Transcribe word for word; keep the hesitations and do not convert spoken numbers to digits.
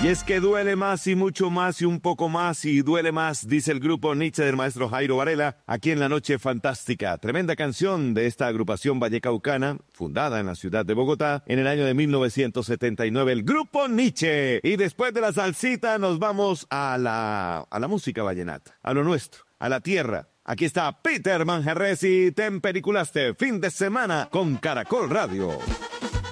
Y es que duele más y mucho más y un poco más y duele más, dice el grupo Nietzsche del maestro Jairo Varela, aquí en La Noche Fantástica. Tremenda canción de esta agrupación vallecaucana, fundada en la ciudad de Bogotá en el año de mil novecientos setenta y nueve, el grupo Nietzsche. Y después de la salsita nos vamos a la, a la música vallenata, a lo nuestro, a la tierra. Aquí está Peter Manjarres y Tempericulaste, fin de semana con Caracol Radio.